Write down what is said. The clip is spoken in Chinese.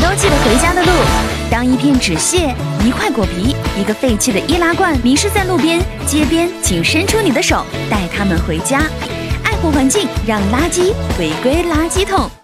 都记得回家的路。当一片纸屑、一块果皮、一个废弃的易拉罐迷失在路边、街边，请伸出你的手，带它们回家。爱护环境，让垃圾回归垃圾桶。